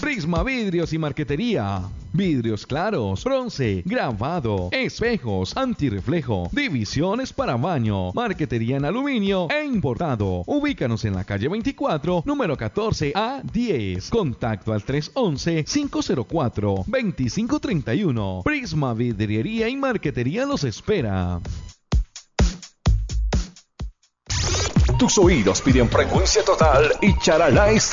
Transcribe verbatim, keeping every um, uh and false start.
Prisma Vidrios y Marquetería. Vidrios claros, bronce, grabado, espejos, antirreflejo, divisiones para baño, marquetería en aluminio e importado. Ubícanos en la calle veinticuatro, número catorce A diez. Contacto al tres once, cinco cero cuatro, veinticinco treinta y uno. Prisma Vidriería y Marquetería los espera. Tus oídos piden frecuencia total y charalá